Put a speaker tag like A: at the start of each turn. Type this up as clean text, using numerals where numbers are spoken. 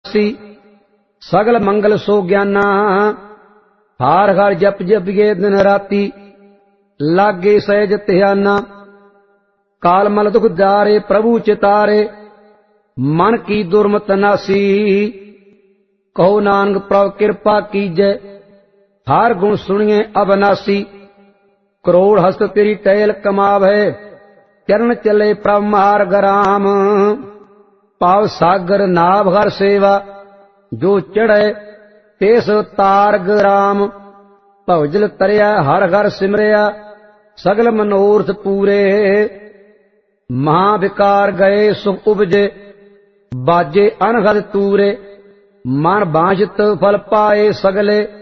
A: ਅਬਨਾਸੀ ਸਗਲ ਮੰਗਲ ਸੋ ਗਿਆਨਾ। ਹਾਰ ਹਰ ਜਪ ਜਪੀਏ ਦਿਨ ਰਾਤੀ ਲਾਗੇ ਸਹਿਜ ਧਿਆਨਾ। ਕਾਲ ਮਲ ਦੁਖ ਜਾਰੇ ਪ੍ਰਭੂ ਚਿਤਾਰੇ ਮਨ ਕੀ ਦੁਰਮਤ ਨਾਸੀ। ਕਹੋ ਨਾਨਕ ਪ੍ਰਭ ਕਿਰਪਾ ਕੀਜੈ ਹਰ ਗੁਣ ਸੁਣੀਏ ਅਬਨਾਸੀ। ਕਰੋੜ ਹਸਤ ਤੇਰੀ ਟਹਿਲ ਕਮਾਵੈ ਚਰਨ ਚਲੇ ਪ੍ਰਭ ਮਾਰਗ ਰਾਮ। ਭਾਵ ਸਾਗਰ ਨਾਭ ਹਰ ਸੇਵਾ ਜੋ ਚੜ੍ਹੈ ਤੇਸ ਤਾਰਗ ਰਾਮ। ਭਵਜਲ ਤਰਿਆ ਹਰ ਹਰ ਸਿਮਰਿਆ ਸਗਲ ਮਨੋਰਥ ਪੂਰੇ। ਮਹਾ ਵਿਕਾਰ ਗਏ ਸੁਖ ਉਪਜੇ ਬਾਜੇ ਅਨਹਦ ਤੂਰੇ। ਮਨ ਬਾਂਝਤ ਫਲ ਪਾਏ ਸਗਲੇ